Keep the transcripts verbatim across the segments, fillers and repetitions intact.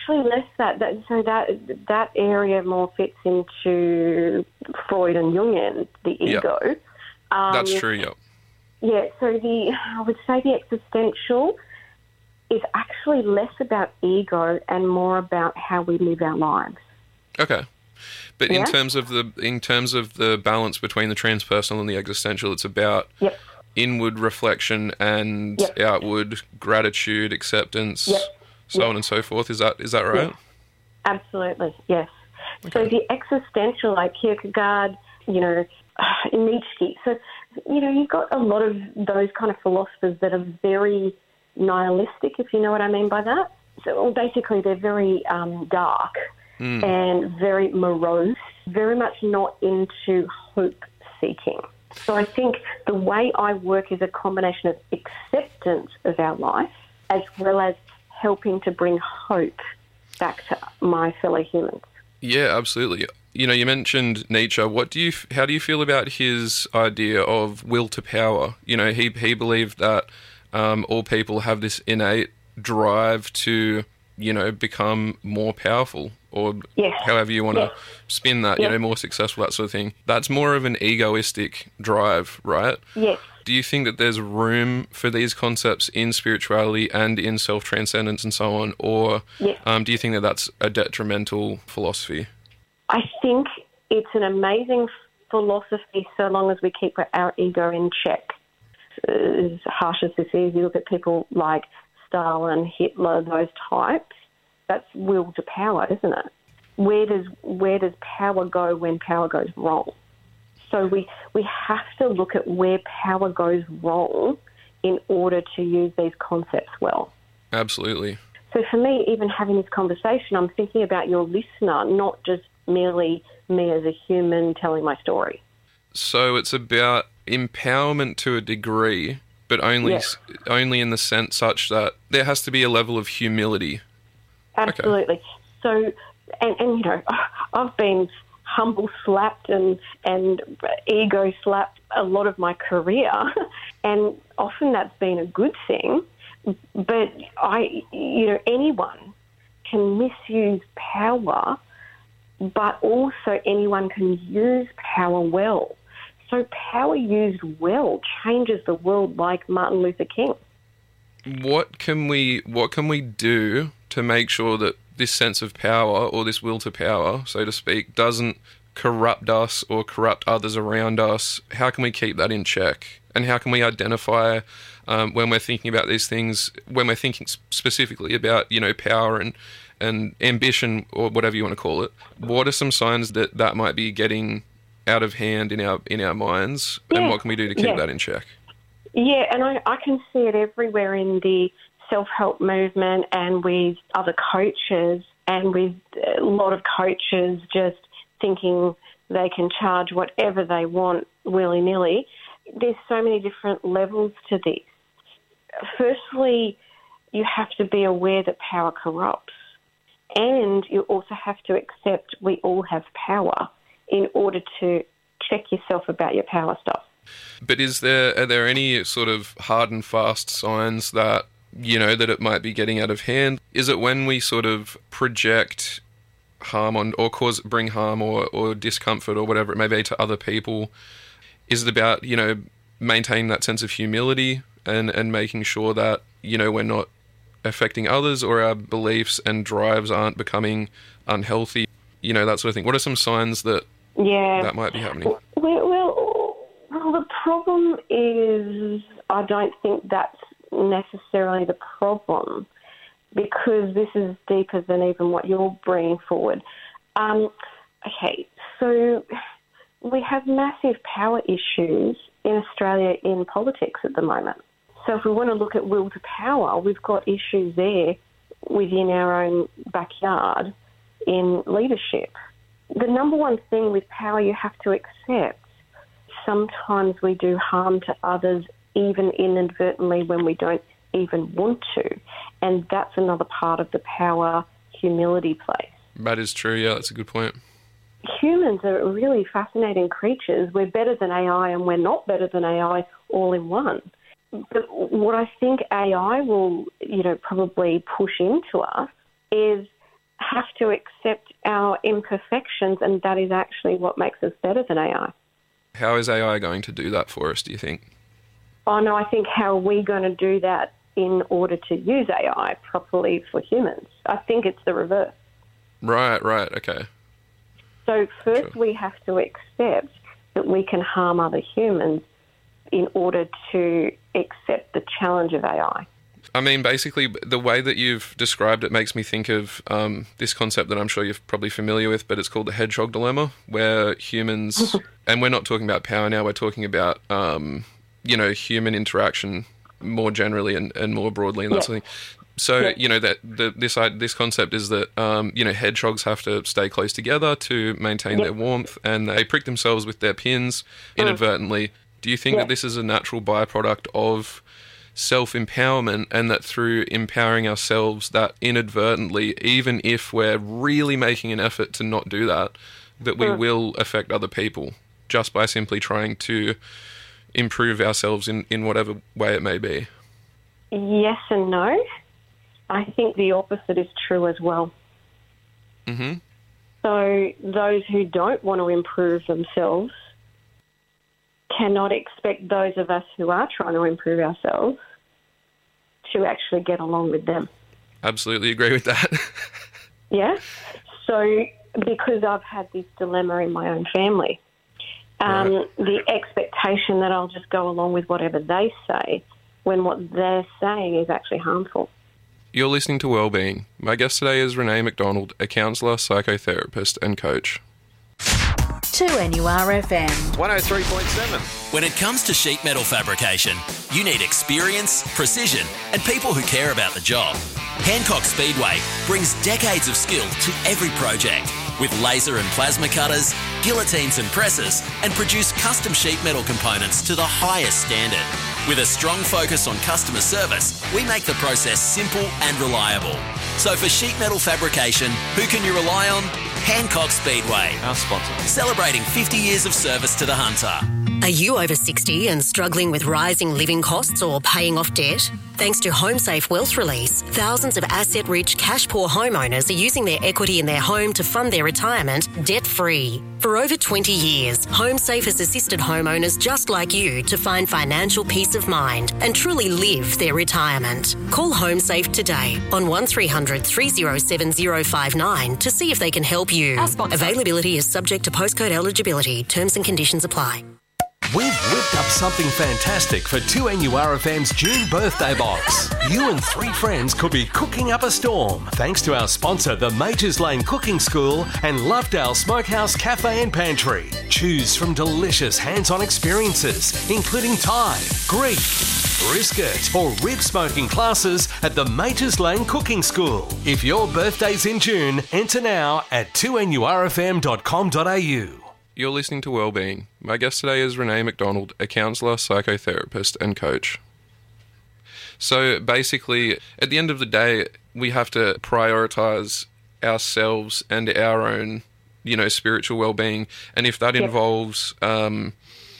Actually, less that, that so that that area more fits into Freud and Jungian, the ego. Yep. Um, That's true, yep. Yeah, so the I would say the existential is actually less about ego and more about how we live our lives. Okay. But Yeah? in terms of the in terms of the balance between the transpersonal and the existential, it's about Yep. inward reflection and Yep. outward gratitude, acceptance, Yep. so Yep. on and so forth. Is that is that right? Yes. Absolutely, yes. So Okay. the existential, like Kierkegaard, you know, Nietzsche. So, you know, you've got a lot of those kind of philosophers that are very nihilistic, if you know what I mean by that. So well, basically they're very um, dark Mm. and very morose, very much not into hope-seeking. So I think the way I work is a combination of acceptance of our life as well as helping to bring hope back to my fellow humans. Yeah, absolutely. You know, you mentioned Nietzsche. What do you? How do you feel about his idea of will to power? You know, he he believed that um, all people have this innate drive to, you know, become more powerful, or Yes. however you want to Yes. spin that. Yes. You know, more successful, that sort of thing. That's more of an egoistic drive, right? Yes. Do you think that there's room for these concepts in spirituality and in self-transcendence and so on, or Yes. um, do you think that that's a detrimental philosophy? I think it's an amazing philosophy so long as we keep our ego in check. As harsh as this is, you look at people like Stalin, Hitler, those types, that's will to power, isn't it? Where does where does power go when power goes wrong? So we, we have to look at where power goes wrong in order to use these concepts well. Absolutely. So for me, even having this conversation, I'm thinking about your listener, not just merely me as a human telling my story. So it's about empowerment to a degree, but only Yes. only in the sense such that there has to be a level of humility. Absolutely. So, and, and you know, I've been humble slapped and, and ego slapped a lot of my career, and often that's been a good thing. But I, you know, anyone can misuse power, but also anyone can use power well. So power used well changes the world, like Martin Luther King. What can we what can we do to make sure that this sense of power, or this will to power, so to speak, doesn't corrupt us or corrupt others around us? How can we keep that in check? And how can we identify um, when we're thinking about these things, when we're thinking specifically about, you know, power and, and ambition, or whatever you want to call it, what are some signs that that might be getting out of hand in our in our minds, Yeah. and what can we do to keep Yeah. that in check? Yeah, and I, I can see it everywhere in the self-help movement and with other coaches, and with a lot of coaches just thinking they can charge whatever they want willy-nilly. There's so many different levels to this. Firstly, you have to be aware that power corrupts, and you also have to accept we all have power in order to check yourself about your power stuff. But is there are there any sort of hard and fast signs that, you know, that it might be getting out of hand? Is it when we sort of project harm on, or cause bring harm or, or discomfort or whatever it may be to other people? Is it about, you know, maintaining that sense of humility and, and making sure that, you know, we're not affecting others, or our beliefs and drives aren't becoming unhealthy, you know, that sort of thing? What are some signs that Yeah. that might be happening? Well, well, well, the problem is I don't think that's necessarily the problem, because this is deeper than even what you're bringing forward. Um, okay, so we have massive power issues in Australia in politics at the moment. So if we want to look at will to power, we've got issues there within our own backyard in leadership. The number one thing with power you have to accept, sometimes we do harm to others, even inadvertently, when we don't even want to. And that's another part of the power humility place. That is true, yeah, that's a good point. Humans are really fascinating creatures. We're better than A I and we're not better than A I all in one. But what I think A I will, you know, probably push into us is have to accept our imperfections, and that is actually what makes us better than A I. How is A I going to do that for us, do you think? Oh, no, I think how are we going to do that in order to use A I properly for humans? I think it's the reverse. Right, right, okay. So first Sure. we have to accept that we can harm other humans in order to accept the challenge of A I. I mean, basically, the way that you've described it makes me think of um, this concept that I'm sure you're probably familiar with, but it's called the hedgehog dilemma, where humans, and we're not talking about power now, we're talking about, um, you know, human interaction more generally and, and more broadly and that Yeah. sort of thing. So, Yeah. you know, that the, this uh, this concept is that, um, you know, hedgehogs have to stay close together to maintain Yeah. their warmth, and they prick themselves with their pins inadvertently. Do you think Yeah. that this is a natural byproduct of self-empowerment, and that through empowering ourselves, that inadvertently, even if we're really making an effort to not do that, that we Mm. will affect other people just by simply trying to improve ourselves in, in whatever way it may be? Yes and no. I think the opposite is true as well. Mm-hmm. So those who don't want to improve themselves cannot expect those of us who are trying to improve ourselves to actually get along with them. Absolutely agree with that. Yeah? So because I've had this dilemma in my own family, um, Right. the expectation that I'll just go along with whatever they say when what they're saying is actually harmful. You're listening to Wellbeing. My guest today is Renee McDonald, a counsellor, psychotherapist and coach. two N U R F M. one oh three point seven. When it comes to sheet metal fabrication, you need experience, precision, and people who care about the job. Hancock Speedway brings decades of skill to every project with laser and plasma cutters, guillotines and presses, and produce custom sheet metal components to the highest standard. With a strong focus on customer service, we make the process simple and reliable. So for sheet metal fabrication, who can you rely on? Hancock Speedway. Our sponsor. Celebrating fifty years of service to the Hunter. Are you over sixty and struggling with rising living costs or paying off debt? Thanks to HomeSafe Wealth Release, thousands of asset-rich, cash-poor homeowners are using their equity in their home to fund their retirement debt-free. For over twenty years, HomeSafe has assisted homeowners just like you to find financial peace of mind and truly live their retirement. Call HomeSafe today on one three hundred three oh seven oh five nine to see if they can help you. Availability is subject to postcode eligibility. Terms and conditions apply. We've whipped up something fantastic for two N U R F M's June birthday box. You and three friends could be cooking up a storm thanks to our sponsor, the Majors Lane Cooking School and Lovedale Smokehouse Cafe and Pantry. Choose from delicious hands-on experiences, including Thai, Greek, brisket or rib smoking classes at the Majors Lane Cooking School. If your birthday's in June, enter now at two N U R F M dot com dot a u. You're listening to Wellbeing. My guest today is Renee McDonald, a counsellor, psychotherapist and coach. So basically, at the end of the day, we have to prioritise ourselves and our own, you know, spiritual well-being. And if that Yep. involves um,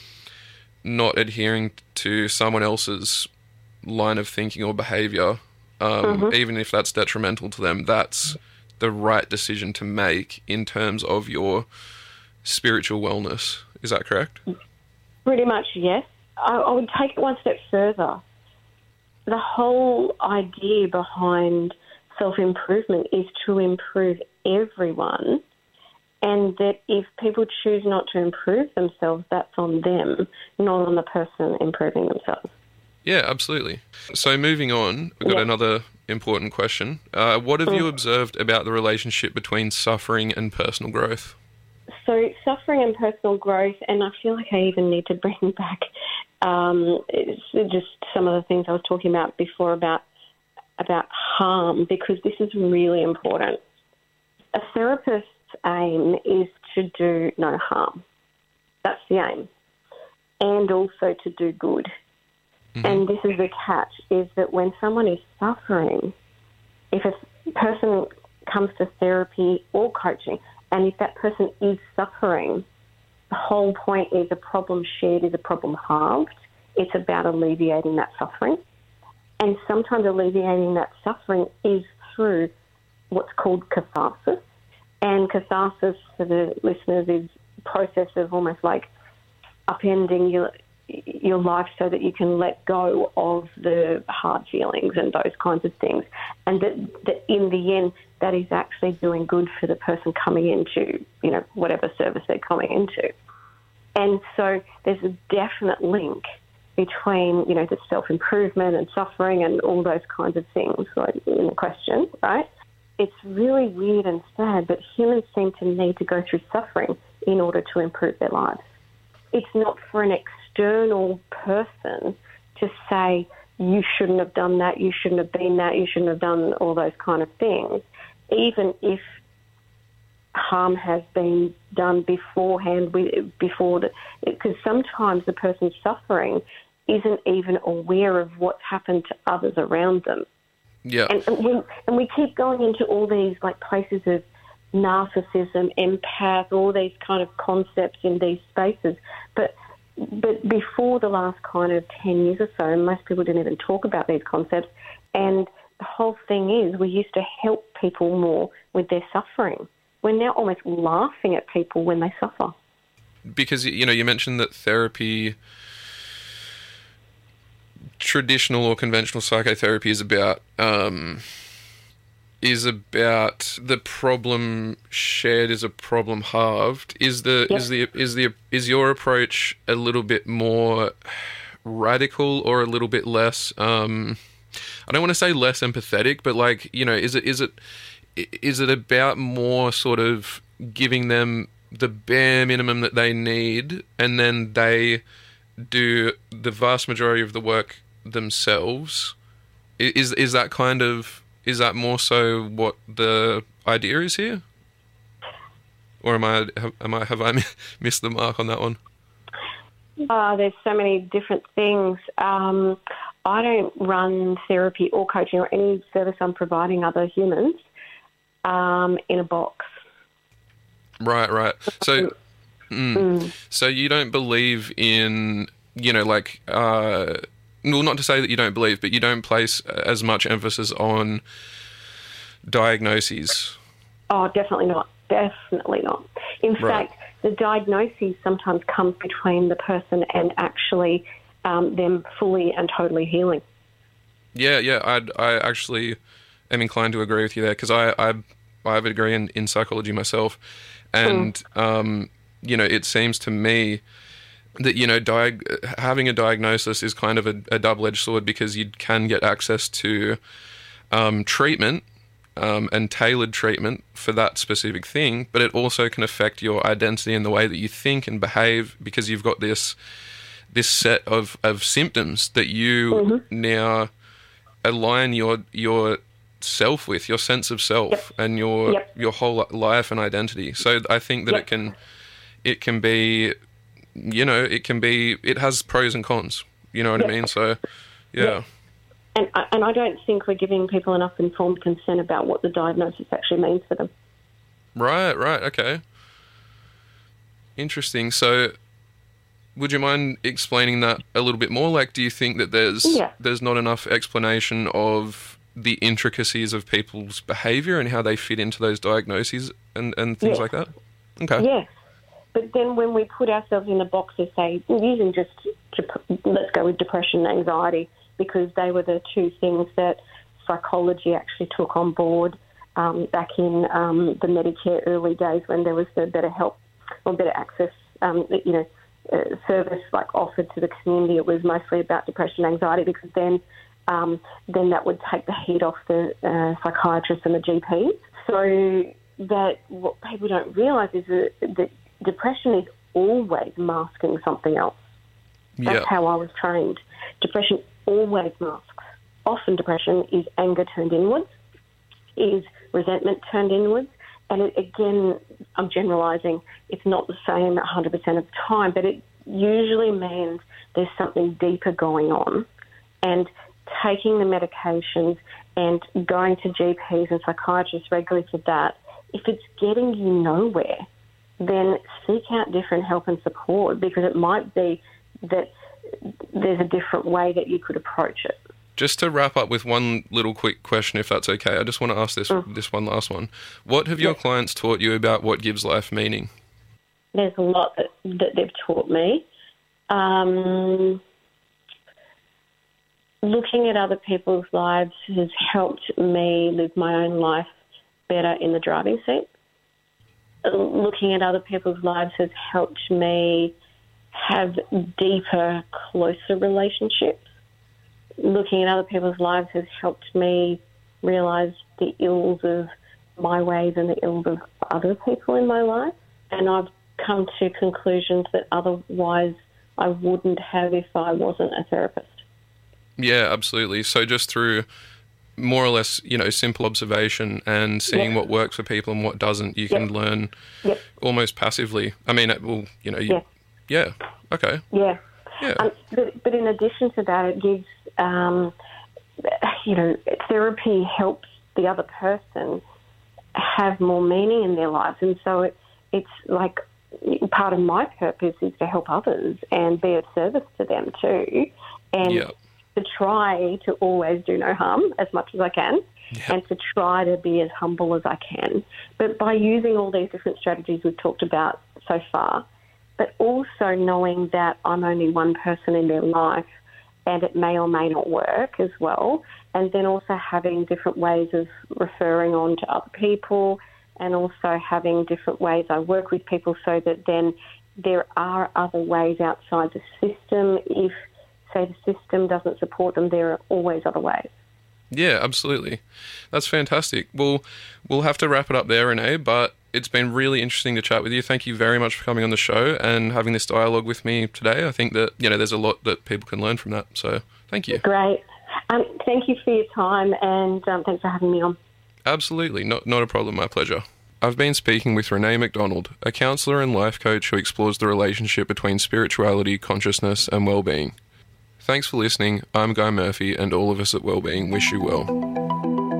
not adhering to someone else's line of thinking or behaviour, um, Mm-hmm. even if that's detrimental to them, that's the right decision to make in terms of your spiritual wellness. Is that correct? Pretty much, yes. I, I would take it one step further. The whole idea behind self-improvement is to improve everyone, and that if people choose not to improve themselves, that's on them, not on the person improving themselves. Yeah, absolutely. So moving on, we've got Yeah. another important question. Uh, what have you observed about the relationship between suffering and personal growth? So suffering and personal growth, and I feel like I even need to bring back um, it's just some of the things I was talking about before about about harm, because this is really important. A therapist's aim is to do no harm. That's the aim. And also to do good. Mm-hmm. And this is the catch, is that when someone is suffering, if a person comes to therapy or coaching, and if that person is suffering, the whole point is a problem shared is a problem halved. It's about alleviating that suffering. And sometimes alleviating that suffering is through what's called catharsis. And catharsis, for the listeners, is a process of almost like upending your your life so that you can let go of the hard feelings and those kinds of things. And that, that in the end, that is actually doing good for the person coming into, you know, whatever service they're coming into. And so there's a definite link between, you know, the self-improvement and suffering and all those kinds of things, like in the question, right? It's really weird and sad, but humans seem to need to go through suffering in order to improve their lives. It's not for an external person to say, you shouldn't have done that, you shouldn't have been that, you shouldn't have done all those kind of things, even if harm has been done beforehand, before the, because sometimes the person suffering isn't even aware of what's happened to others around them. Yeah. And, and, we, and we keep going into all these like places of narcissism, empath, all these kind of concepts in these spaces. But but before the last kind of ten years or so, most people didn't even talk about these concepts. And the whole thing is we used to help people more with their suffering. We're now almost laughing at people when they suffer. Because, you know, you mentioned that therapy, traditional or conventional psychotherapy is about um, is about the problem shared is a problem halved. Is the Yep. is the is the is your approach a little bit more radical or a little bit less? Um, I don't want to say less empathetic, but like, you know, is it is it is it about more sort of giving them the bare minimum that they need, and then they do the vast majority of the work themselves? Is is that kind of is that more so what the idea is here, or am I have, am I have I missed the mark on that one? Uh, there's so many different things. Um, I don't run therapy or coaching or any service I'm providing other humans um, in a box. Right, right. So, mm, Mm. so you don't believe in, you know, like, uh, well, not to say that you don't believe, but you don't place as much emphasis on diagnoses. Oh, definitely not. Definitely not. In Right. fact, the diagnosis sometimes comes between the person and actually um, them fully and totally healing. Yeah, yeah. I I actually am inclined to agree with you there, because I I I have a degree in, in psychology myself, and Mm. um, you know, it seems to me that, you know, diag- having a diagnosis is kind of a, a double-edged sword, because you can get access to um, treatment um, and tailored treatment for that specific thing, but it also can affect your identity and the way that you think and behave, because you've got this this set of, of symptoms that you Mm-hmm. now align your your self with, your sense of self, Yep. and your Yep. your whole life and identity. So I think that Yep. it can it can be, you know, it can be, it has pros and cons. You know what I Yep. mean? So, yeah. Yep. And, I- and I don't think we're giving people enough informed consent about what the diagnosis actually means for them. Right, right, okay. Interesting. So, would you mind explaining that a little bit more? Like, do you think that there's Yeah. there's not enough explanation of the intricacies of people's behaviour and how they fit into those diagnoses and, and things Yes. like that? Okay. Yes. But then when we put ourselves in the box of, say, using just, dep- let's go with depression and anxiety, because they were the two things that psychology actually took on board um, back in um, the Medicare early days, when there was the better help or better access, um, you know, uh, service like offered to the community. It was mostly about depression and anxiety, because then um, then that would take the heat off the uh, psychiatrists and the G Ps. So that what people don't realise is that, that depression is always masking something else. That's Yeah. how I was trained. Depression always masks. Often depression is anger turned inwards, is resentment turned inwards, and it, again, I'm generalising, it's not the same one hundred percent of the time, but it usually means there's something deeper going on, and taking the medications and going to G Ps and psychiatrists regularly for that, if it's getting you nowhere, then seek out different help and support, because it might be that there's a different way that you could approach it. Just to wrap up with one little quick question, if that's okay, I just want to ask this Mm. this one last one. What have your Yes. clients taught you about what gives life meaning? There's a lot that, that they've taught me. Um, looking at other people's lives has helped me live my own life better in the driving seat. Looking at other people's lives has helped me have deeper, closer relationships. Looking at other people's lives has helped me realise the ills of my ways and the ills of other people in my life. And I've come to conclusions that otherwise I wouldn't have if I wasn't a therapist. Yeah, absolutely. So just through more or less, you know, simple observation and seeing Yeah. what works for people and what doesn't, you can Yep. learn Yep. almost passively. I mean, it will, you know, you, Yeah. yeah, okay. Yeah. Yeah. Um, but, but in addition to that, it gives, um, you know, therapy helps the other person have more meaning in their lives. And so it, it's like part of my purpose is to help others and be of service to them too. And Yeah. to try to always do no harm as much as I can. Yeah. And to try to be as humble as I can. But by using all these different strategies we've talked about so far, but also knowing that I'm only one person in their life and it may or may not work as well, and then also having different ways of referring on to other people and also having different ways I work with people so that then there are other ways outside the system. If, say, the system doesn't support them, there are always other ways. Yeah, absolutely. That's fantastic. Well, we'll have to wrap it up there, Renee, but it's been really interesting to chat with you. Thank you very much for coming on the show and having this dialogue with me today. I think that, you know, there's a lot that people can learn from that. So thank you. Great. Um, thank you for your time and um, thanks for having me on. Absolutely. Not, not a problem. My pleasure. I've been speaking with Renee McDonald, a counsellor and life coach who explores the relationship between spirituality, consciousness and well-being. Thanks for listening. I'm Guy Murphy and all of us at Wellbeing wish you well.